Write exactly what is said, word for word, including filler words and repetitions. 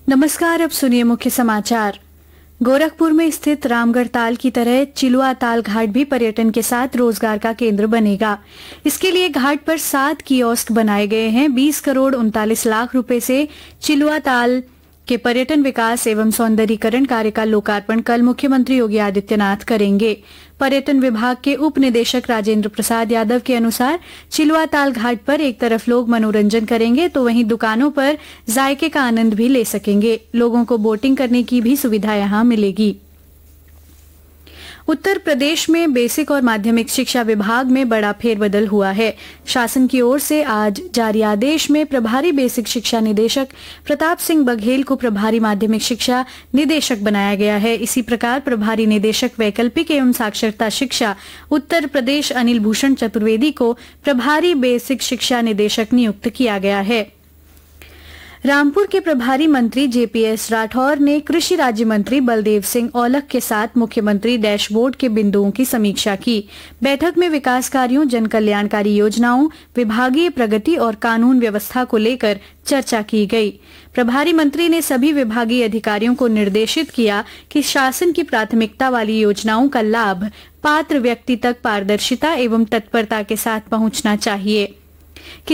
नमस्कार। अब सुनिए मुख्य समाचार। गोरखपुर में स्थित रामगढ़ ताल की तरह चिलुआ ताल घाट भी पर्यटन के साथ रोजगार का केंद्र बनेगा। इसके लिए घाट पर सात कियोस्क बनाए गए हैं। बीस करोड़ उनतालीस लाख रुपए से चिलुआ ताल के पर्यटन विकास एवं सौंदर्यीकरण कार्य का लोकार्पण कल मुख्यमंत्री योगी आदित्यनाथ करेंगे। पर्यटन विभाग के उप निदेशक राजेंद्र प्रसाद यादव के अनुसार चिलुआ ताल घाट पर एक तरफ लोग मनोरंजन करेंगे तो वहीं दुकानों पर जायके का आनंद भी ले सकेंगे। लोगों को बोटिंग करने की भी सुविधा यहां मिलेगी। उत्तर प्रदेश में बेसिक और माध्यमिक शिक्षा विभाग में बड़ा फेरबदल हुआ है। शासन की ओर से आज जारी आदेश में प्रभारी बेसिक शिक्षा निदेशक प्रताप सिंह बघेल को प्रभारी माध्यमिक शिक्षा निदेशक बनाया गया है। इसी प्रकार प्रभारी निदेशक वैकल्पिक एवं साक्षरता शिक्षा उत्तर प्रदेश अनिल भूषण चतुर्वेदी को प्रभारी बेसिक शिक्षा निदेशक नियुक्त किया गया है। रामपुर के प्रभारी मंत्री जेपीएस राठौर ने कृषि राज्य मंत्री बलदेव सिंह औलख के साथ मुख्यमंत्री डैशबोर्ड के बिंदुओं की समीक्षा की। बैठक में विकास कार्यों, जन कल्याणकारी योजनाओं, विभागीय प्रगति और कानून व्यवस्था को लेकर चर्चा की गई। प्रभारी मंत्री ने सभी विभागीय अधिकारियों को निर्देशित किया कि शासन की प्राथमिकता वाली योजनाओं का लाभ पात्र व्यक्ति तक पारदर्शिता एवं तत्परता के साथ पहुंचना चाहिए।